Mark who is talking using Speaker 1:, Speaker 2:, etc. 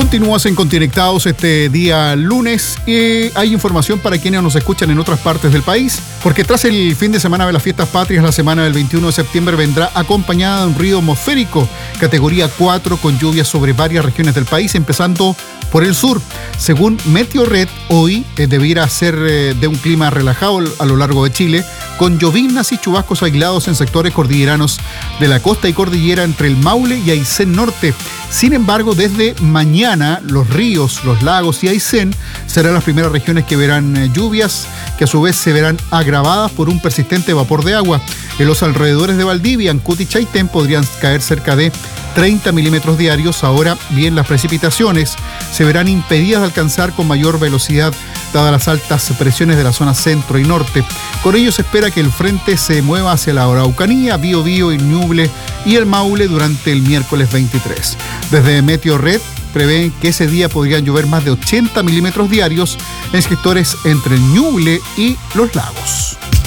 Speaker 1: Continúas en Conectados este día lunes y hay información para quienes nos escuchan en otras partes del país, porque tras el fin de semana de las fiestas patrias, la semana del 21 de septiembre vendrá acompañada de un río atmosférico categoría 4 con lluvias sobre varias regiones del país, empezando por el sur. Según Meteorred, hoy debiera ser de un clima relajado a lo largo de Chile, con lloviznas y chubascos aislados en sectores cordilleranos de la costa y cordillera entre el Maule y Aysén Norte. Sin embargo, desde mañana, los ríos, los lagos y Aysén serán las primeras regiones que verán lluvias, que a su vez se verán agravadas por un persistente vapor de agua. En los alrededores de Valdivia, Ancud y Chaitén podrían caer cerca de 30 milímetros diarios. Ahora bien, las precipitaciones se verán impedidas de alcanzar con mayor velocidad dadas las altas presiones de la zona centro y norte. Con ello se espera que el frente se mueva hacia la Araucanía, Biobío y Ñuble y el Maule durante el miércoles 23. Desde Meteorred prevén que ese día podrían llover más de 80 milímetros diarios en sectores entre el Ñuble y los lagos.